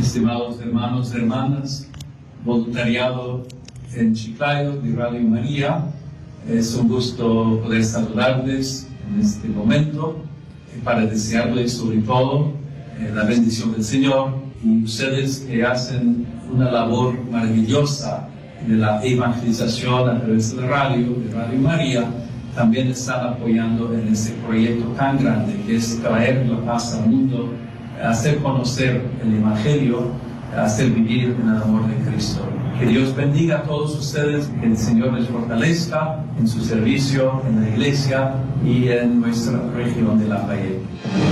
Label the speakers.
Speaker 1: estimados hermanos y hermanas, voluntariado en Chiclayo de Radio María. Es un gusto poder saludarles en este momento para desearles sobre todo la bendición del Señor, y ustedes que hacen una labor maravillosa de la evangelización a través de Radio María, también están apoyando en este proyecto tan grande que es traer la paz al mundo, hacer conocer el Evangelio, hacer vivir en el amor de Cristo. Que Dios bendiga a todos ustedes, que el Señor les fortalezca en su servicio en la iglesia y en nuestra región de Lafayette.